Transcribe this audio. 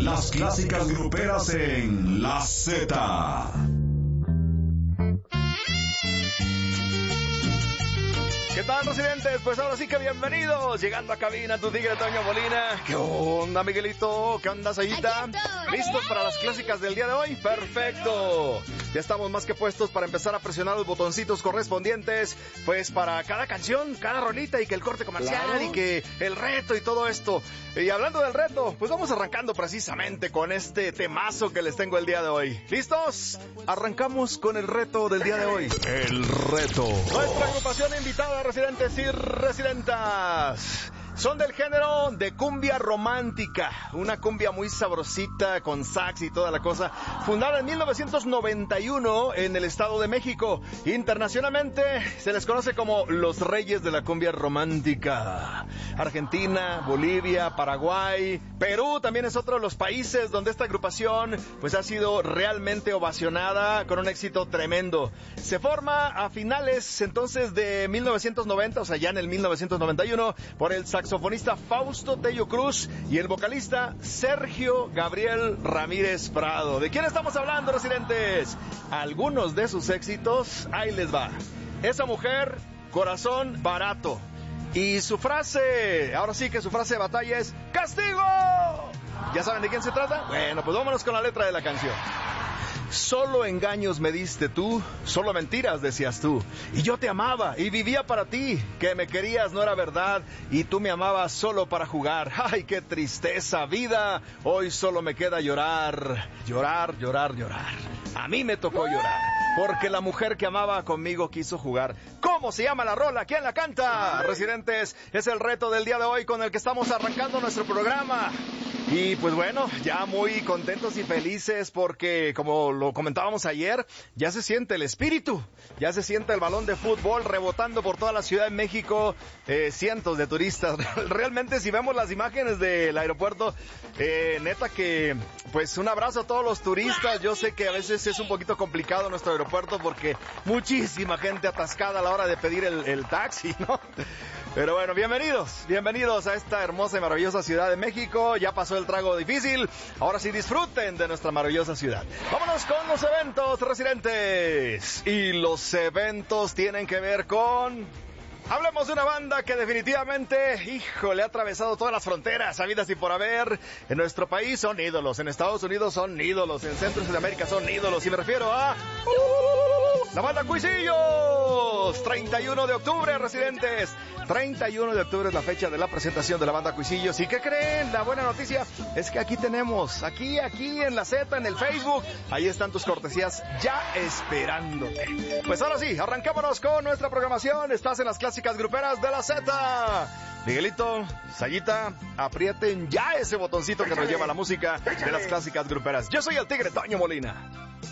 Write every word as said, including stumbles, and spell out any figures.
Las clásicas gruperas en La Z. ¿Qué tal, residentes? Pues ahora sí que bienvenidos. Llegando a cabina, tu tigre Toño Molina. ¿Qué onda, Miguelito? ¿Qué onda, Sayita? ¿Listos para las clásicas del día de hoy? ¡Perfecto! Ya estamos más que puestos para empezar a presionar los botoncitos correspondientes, pues para cada canción, cada rolita y que el corte comercial, claro, y que el reto y todo esto. Y hablando del reto, pues vamos arrancando precisamente con este temazo que les tengo el día de hoy. ¿Listos? Arrancamos con el reto del día de hoy. El reto. Nuestra agrupación invitada, residentes y residentas, son del género de cumbia romántica, una cumbia muy sabrosita con sax y toda la cosa, fundada en mil novecientos noventa y uno en el Estado de México. Internacionalmente se les conoce como los reyes de la cumbia romántica. Argentina, Bolivia, Paraguay, Perú también es otro de los países donde esta agrupación pues ha sido realmente ovacionada con un éxito tremendo. Se forma a finales entonces de mil novecientos noventa, o sea ya en el mil novecientos noventa y uno, por el saxofonista Fausto Tello Cruz y el vocalista Sergio Gabriel Ramírez Prado. ¿De quién estamos hablando, residentes? Algunos de sus éxitos, ahí les va. Esa mujer, corazón barato. Y su frase, ahora sí que su frase de batalla es ¡Castigo! ¿Ya saben de quién se trata? Bueno, pues vámonos con la letra de la canción. Solo engaños me diste tú, solo mentiras decías tú, y yo te amaba y vivía para ti, que me querías no era verdad, y tú me amabas solo para jugar. ¡Ay, qué tristeza, vida! Hoy solo me queda llorar, llorar, llorar, llorar. A mí me tocó llorar, porque la mujer que amaba conmigo quiso jugar. ¿Cómo se llama la rola? ¿Quién la canta? Residentes, es el reto del día de hoy con el que estamos arrancando nuestro programa. Y pues bueno, ya muy contentos y felices porque, como lo comentábamos ayer, ya se siente el espíritu, ya se siente el balón de fútbol rebotando por toda la Ciudad de México, eh, cientos de turistas. Realmente, si vemos las imágenes del aeropuerto, eh, neta que, pues un abrazo a todos los turistas. Yo sé que a veces es un poquito complicado nuestro aeropuerto porque muchísima gente atascada a la hora de pedir el, el taxi, ¿no? Pero bueno, bienvenidos, bienvenidos a esta hermosa y maravillosa Ciudad de México. Ya pasó el trago difícil, ahora sí disfruten de nuestra maravillosa ciudad. Vámonos con los eventos, residentes. Y los eventos tienen que ver con... Hablemos de una banda que definitivamente, hijo, le ha atravesado todas las fronteras habidas y por haber. En nuestro país son ídolos, en Estados Unidos son ídolos, en Centro y Sudamérica son ídolos. Y me refiero a... ¡La banda Cuisillos! treinta y uno de octubre, residentes. treinta y uno de octubre es la fecha de la presentación de la banda Cuisillos. ¿Y qué creen? La buena noticia es que aquí tenemos, aquí, aquí en la Z, en el Facebook, ahí están tus cortesías ya esperándote. Pues ahora sí, arrancámonos con nuestra programación. Estás en las clásicas gruperas de la Z. Miguelito, Sayita, aprieten ya ese botoncito que nos lleva a la música de las clásicas gruperas. Yo soy el tigre Toño Molina.